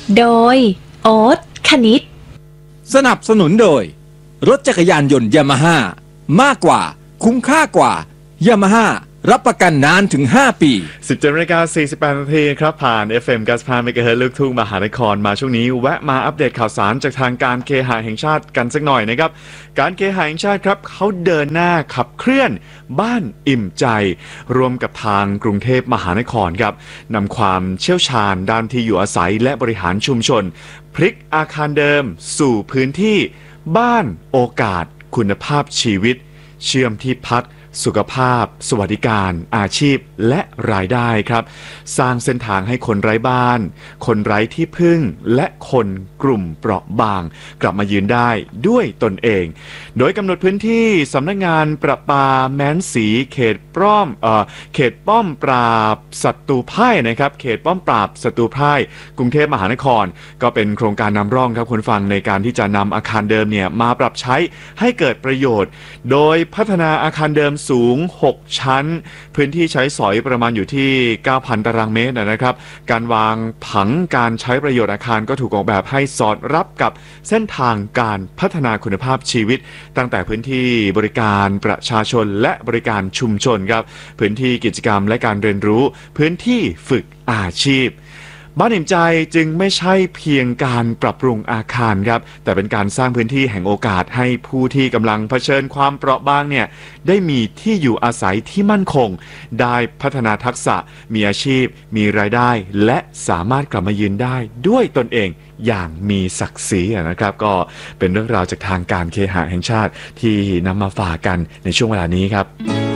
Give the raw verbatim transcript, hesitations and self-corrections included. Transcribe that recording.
โดยโอ๊ตคณิตสนับสนุนโดยรถจักรยานยนต์ยามาฮ่ามากกว่าคุ้มค่ากว่ายามาฮ่ารับประกันนานถึงห้าปีสิบเจ็ดนาฬิกาสี่สิบแปดนาทีครับผ่าน เอฟ เอ็ม เก้าสิบห้า เมกะเฮิรตซ์ ลูกทุ่งมหานครมาช่วงนี้แวะมาอัปเดตข่าวสารจากทางการเคหะแห่งชาติกันสักหน่อยนะครับการเคหะแห่งชาติครับเขาเดินหน้าขับเคลื่อนบ้านอิ่มใจรวมกับทางกรุงเทพมหานครครับนำความเชี่ยวชาญด้านที่อยู่อาศัยและบริหารชุมชนพลิกอาคารเดิมสู่พื้นที่บ้านโอกาสคุณภาพชีวิตเชื่อมที่พักสุขภาพสวัสดิการอาชีพและรายได้ครับสร้างเส้นทางให้คนไร้บ้านคนไร้ที่พึ่งและคนกลุ่มเปราะบางกลับมายืนได้ด้วยตนเองโดยกำหนดพื้นที่สำนักงานประปาแม้นสีเขตป้อมเอ่อเขตป้อมปราบศัตรูพ่ายนะครับเขตป้อมปราบศัตรูพ่ายกรุงเทพมหานครก็เป็นโครงการนำร่องครับคุณฟังในการที่จะนำอาคารเดิมเนี่ยมาปรับใช้ให้เกิดประโยชน์โดยพัฒนาอาคารเดิมสูงหกชั้นพื้นที่ใช้สอยประมาณอยู่ที่ เก้าพัน ตารางเมตรนะครับการวางผังการใช้ประโยชน์อาคารก็ถูกออกแบบให้สอดรับกับเส้นทางการพัฒนาคุณภาพชีวิตตั้งแต่พื้นที่บริการประชาชนและบริการชุมชนครับพื้นที่กิจกรรมและการเรียนรู้พื้นที่ฝึกอาชีพบ้านอิ่มใจจึงไม่ใช่เพียงการปรับปรุงอาคารครับแต่เป็นการสร้างพื้นที่แห่งโอกาสให้ผู้ที่กำลังเผชิญความเปราะบางเนี่ยได้มีที่อยู่อาศัยที่มั่นคงได้พัฒนาทักษะมีอาชีพมีรายได้และสามารถกลับมายืนได้ด้วยตนเองอย่างมีศักดิ์ศรีนะครับก็เป็นเรื่องราวจากทางการเคหะแห่งชาติที่นำมาฝากกันในช่วงเวลานี้ครับ